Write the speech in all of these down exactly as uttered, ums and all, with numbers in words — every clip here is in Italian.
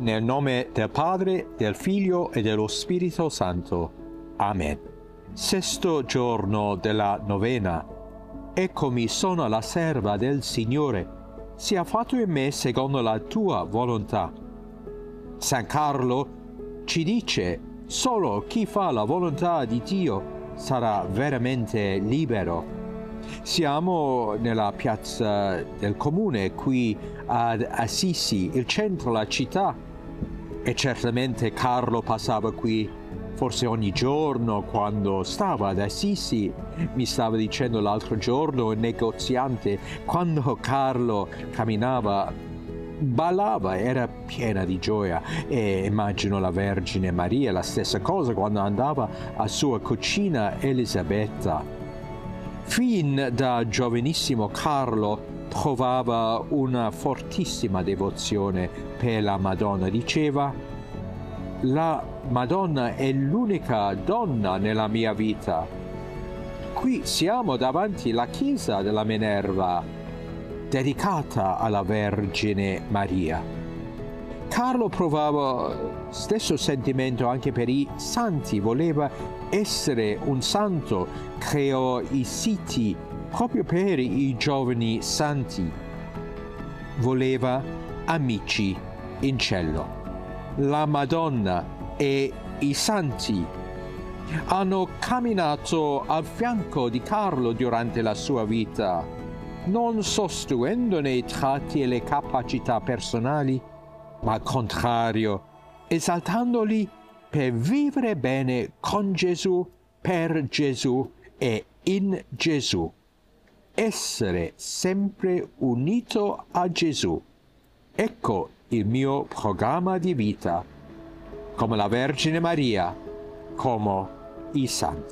Nel nome del Padre, del Figlio e dello Spirito Santo. Amen. Sesto giorno della novena. Eccomi, sono la serva del Signore. Sia fatto in me secondo la tua volontà. San Carlo ci dice: solo chi fa la volontà di Dio sarà veramente libero. Siamo nella piazza del comune qui ad Assisi, il centro, la città, e certamente Carlo passava qui forse ogni giorno quando stava ad Assisi. Mi stava dicendo l'altro giorno il negoziante, quando Carlo camminava, ballava, era piena di gioia. E immagino la Vergine Maria, la stessa cosa quando andava a sua cucina Elisabetta. Fin da giovanissimo Carlo provava una fortissima devozione per la Madonna. Diceva: la Madonna è l'unica donna nella mia vita. Qui siamo davanti alla chiesa della Minerva, dedicata alla Vergine Maria. Carlo provava stesso sentimento anche per i santi, voleva essere un santo, creò i siti proprio per i giovani santi. Voleva amici in cielo. La Madonna e i santi hanno camminato al fianco di Carlo durante la sua vita, non sostituendone i tratti e le capacità personali, ma al contrario, esaltandoli per vivere bene con Gesù, per Gesù e in Gesù. Essere sempre unito a Gesù. Ecco il mio programma di vita, come la Vergine Maria, come i santi.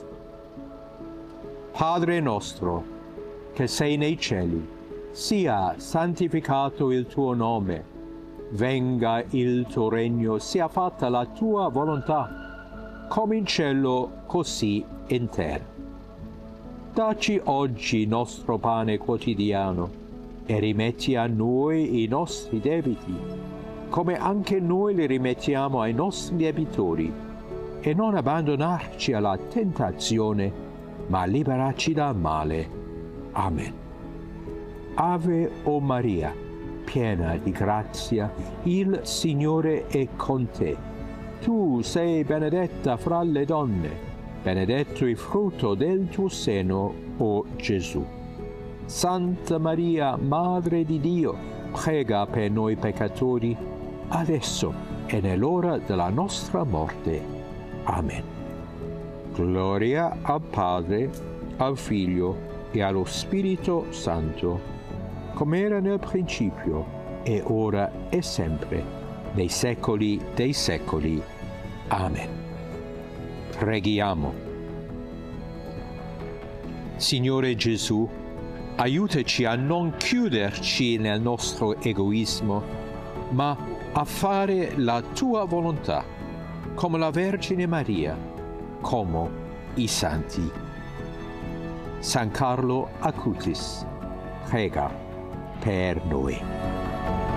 Padre nostro, che sei nei cieli, sia santificato il tuo nome. Venga il tuo regno, sia fatta la tua volontà, come in cielo, così in terra. Dacci oggi il nostro pane quotidiano e rimetti a noi i nostri debiti, come anche noi li rimettiamo ai nostri debitori, e non abbandonarci alla tentazione, ma liberarci dal male. Amen. Ave o Maria, piena di grazia, il Signore è con te. Tu sei benedetta fra le donne, benedetto il frutto del tuo seno, o Gesù. Santa Maria, Madre di Dio, prega per noi peccatori, adesso e nell'ora della nostra morte. Amen. Gloria al Padre, al Figlio e allo Spirito Santo, come era nel principio, e ora e sempre, nei secoli dei secoli. Amen. Preghiamo. Signore Gesù, aiutaci a non chiuderci nel nostro egoismo, ma a fare la Tua volontà, come la Vergine Maria, come i santi. San Carlo Acutis, prega per noi.